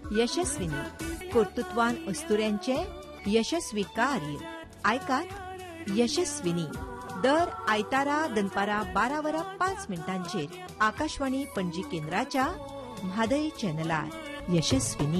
यशस्विनी कर्तृत्वान अस्तुऱ्यांचे यशस्वी कार्य आयकात यशस्विनी दर आयतारा दनपारा 12:05 आकाशवाणी पणजी केंद्राच्या म्हादय चॅनलार यशस्विनी.